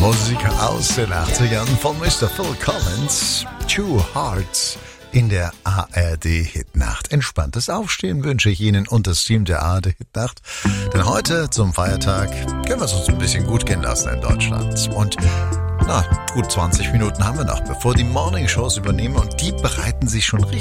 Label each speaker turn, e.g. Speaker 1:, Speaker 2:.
Speaker 1: Musik aus den 80ern von Mr. Phil Collins, Two Hearts in der ARD-Hitnacht. Entspanntes Aufstehen wünsche ich Ihnen und das Team der ARD-Hitnacht. Denn heute zum Feiertag können wir es uns ein bisschen gut gehen lassen in Deutschland. Und gut 20 Minuten haben wir noch, bevor die Morning-Shows übernehmen und die bereiten sich schon richtig